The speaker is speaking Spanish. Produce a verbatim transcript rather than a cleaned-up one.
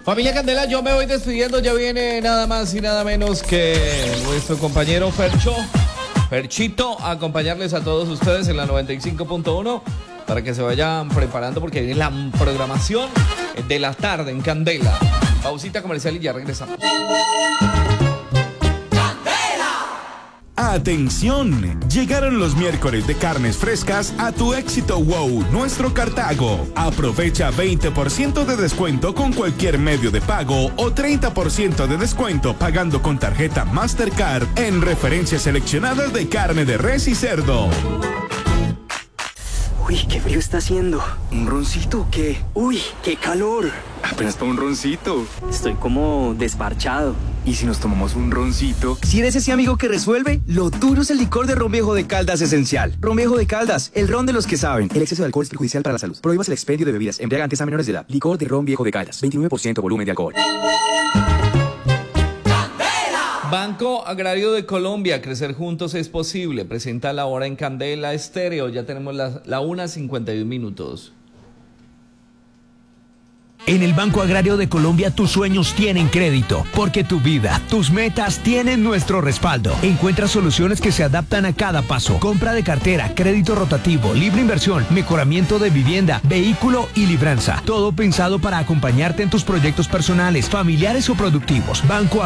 Familia Candela, yo me voy despidiendo. Ya viene nada más y nada menos que nuestro compañero Fercho, Ferchito, a acompañarles a todos ustedes en la noventa y cinco punto uno para que se vayan preparando porque viene la programación de la tarde en Candela. Pausita comercial y ya regresamos. ¡Atención! Llegaron los miércoles de carnes frescas a tu éxito wow, nuestro Cartago. Aprovecha veinte por ciento de descuento con cualquier medio de pago o treinta por ciento de descuento pagando con tarjeta Mastercard en referencias seleccionadas de carne de res y cerdo. Uy, qué frío está haciendo. ¿Un roncito o qué? Uy, qué calor. Apenas para un roncito. Estoy como desparchado. ¿Y si nos tomamos un roncito? Si eres ese amigo que resuelve, lo duro es el licor de Ron Viejo de Caldas Esencial. Ron Viejo de Caldas, el ron de los que saben. El exceso de alcohol es perjudicial para la salud. Prohíbas el expendio de bebidas embriagantes a menores de edad. Licor de Ron Viejo de Caldas, veintinueve por ciento volumen de alcohol. Banco Agrario de Colombia, crecer juntos es posible. Presenta la hora en Candela Estéreo. Ya tenemos la, la una cincuenta y un minutos. En el Banco Agrario de Colombia tus sueños tienen crédito, porque tu vida, tus metas tienen nuestro respaldo. Encuentra soluciones que se adaptan a cada paso. Compra de cartera, crédito rotativo, libre inversión, mejoramiento de vivienda, vehículo y libranza. Todo pensado para acompañarte en tus proyectos personales, familiares o productivos. Banco